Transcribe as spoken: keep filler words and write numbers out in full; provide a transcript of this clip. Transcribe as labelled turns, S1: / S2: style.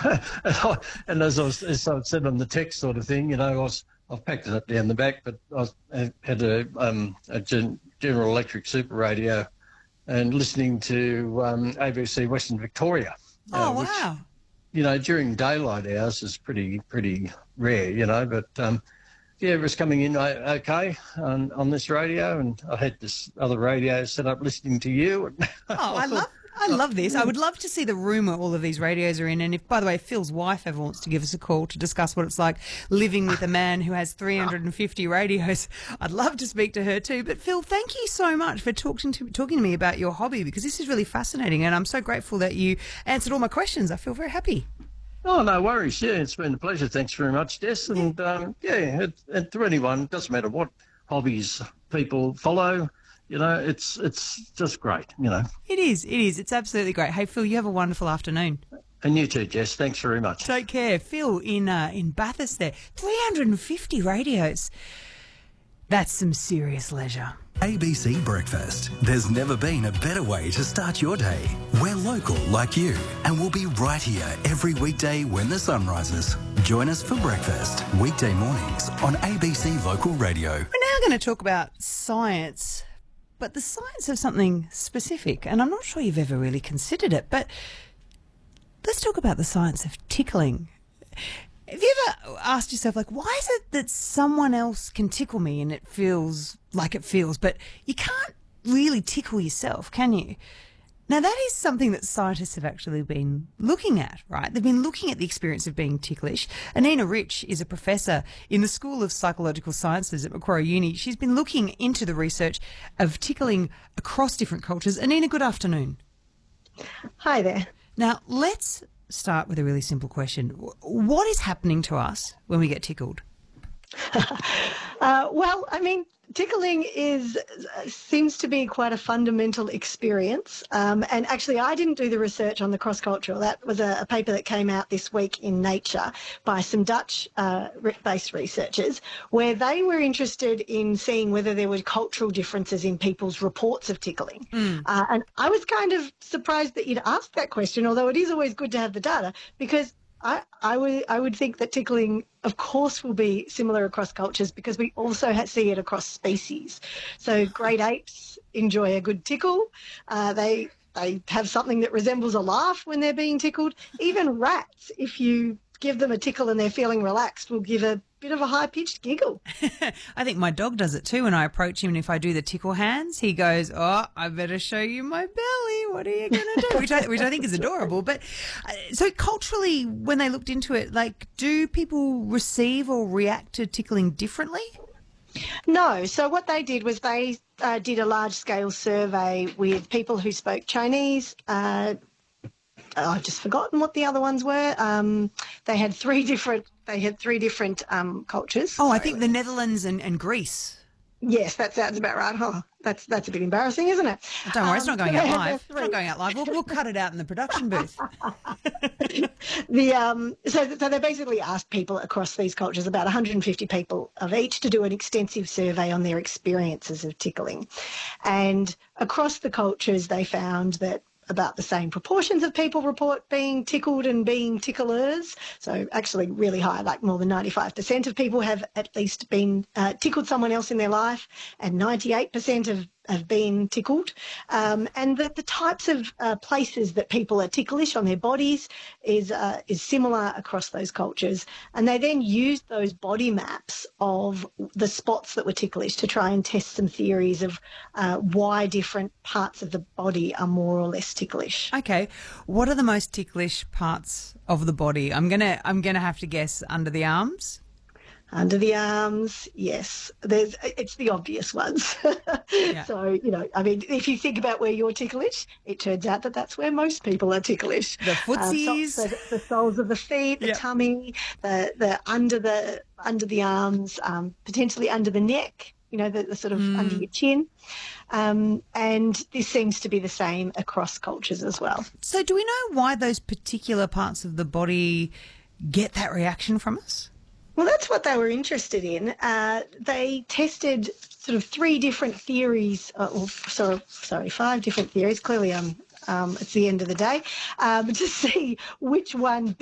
S1: and as I, was, as I said on the text sort of thing, you know, I was, I've packed it up down the back, but I, was, I had a, um, a Gen, General Electric super radio and listening to um, A B C Western Victoria.
S2: Oh,
S1: uh, which,
S2: wow.
S1: you know, during daylight hours is pretty pretty rare, you know, but um, yeah, it was coming in uh, okay on, on this radio, and I had this other radio set up listening to you. And
S2: Oh, I love I love this. I would love to see the room where all of these radios are in. And if, by the way, Phil's wife ever wants to give us a call to discuss what it's like living with a man who has three hundred fifty radios, I'd love to speak to her too. But Phil, thank you so much for talking to talking to me about your hobby, because this is really fascinating, and I'm so grateful that you answered all my questions. I feel very happy.
S1: Oh, no worries. Yeah, it's been a pleasure. Thanks very much, Des. And um, yeah, it, and to anyone, doesn't matter what hobbies people follow, you know, it's it's just great, you know.
S2: It is, it is. It's absolutely great. Hey, Phil, you have a wonderful afternoon.
S1: And you too, Jess. Thanks very much.
S2: Take care. Phil in uh, in Bathurst there. three hundred fifty radios. That's some serious leisure.
S3: A B C Breakfast. There's never been a better way to start your day. We're local like you, and we'll be right here every weekday when the sun rises. Join us for breakfast, weekday mornings on A B C Local Radio.
S2: We're now going to talk about science, but the science of something specific, and I'm not sure you've ever really considered it, but let's talk about the science of tickling. Have you ever asked yourself, like, why is it that someone else can tickle me and it feels like it feels, but you can't really tickle yourself, can you? Now, that is something that scientists have actually been looking at, right? They've been looking at the experience of being ticklish. Anina Rich is a professor in the School of Psychological Sciences at Macquarie Uni. She's been looking into the research of tickling across different cultures. Anina, good afternoon.
S4: Hi there.
S2: Now, let's start with a really simple question. What is happening to us when we get tickled?
S4: uh, well, I mean, tickling is seems to be quite a fundamental experience. Um, and actually, I didn't do the research on the cross-cultural. That was a, a paper that came out this week in Nature by some Dutch-based uh, researchers, where they were interested in seeing whether there were cultural differences in people's reports of tickling. Mm. Uh, and I was kind of surprised that you'd asked that question, although it is always good to have the data, because I, I would I would think that tickling, of course, will be similar across cultures, because we also ha- see it across species. So great apes enjoy a good tickle. Uh, they they have something that resembles a laugh when they're being tickled. Even rats, if you give them a tickle and they're feeling relaxed, will give a bit of a high-pitched giggle.
S2: I think my dog does it too. When I approach him and if I do the tickle hands, he goes, "Oh, I better show you my belly. What are you going to do?" which I, which I think is adorable. But uh, so culturally, when they looked into it, like, do people receive or react to tickling differently?
S4: No. So what they did was they uh, did a large-scale survey with people who spoke Chinese, uh, I've just forgotten what the other ones were. Um, they had three different. They had three different um, cultures.
S2: Oh, I think the Netherlands and, and Greece.
S4: Yes, that sounds about right. Oh, that's that's a bit embarrassing, isn't it?
S2: Don't worry, um, it's not going out live. It's
S4: three.
S2: not going out live. We'll, we'll cut it out in the production booth.
S4: the um, so so they basically asked people across these cultures, about one hundred fifty people of each, to do an extensive survey on their experiences of tickling, and across the cultures they found that about the same proportions of people report being tickled and being ticklers. So actually really high, like more than ninety-five percent of people have at least been uh, tickled someone else in their life, and ninety-eight percent have, have been tickled. Um, and the, the types of uh, places that people are ticklish on their bodies is, uh, is similar across those cultures. And they then used those body maps of the spots that were ticklish to try and test some theories of uh, why different parts of the body are more or less ticklish.
S2: Okay, what are the most ticklish parts of the body? I'm gonna I'm gonna have to guess under the arms.
S4: Under the arms, yes. There's it's the obvious ones.
S2: Yeah.
S4: So, you know, I mean, if you think about where you're ticklish, it turns out that that's where most people are ticklish.
S2: The footsies,
S4: um, so, so the soles of the feet, the
S2: yep.
S4: tummy, the the under the under the arms, um, potentially under the neck. You know, the, the sort of mm. under your chin. Um, and this seems to be the same across cultures as well.
S2: So do we know why those particular parts of the body get that reaction from us?
S4: Well, that's what they were interested in. Uh, they tested sort of three different theories, uh, or sorry, sorry, five different theories. Clearly, um, um, it's the end of the day, um, to see which one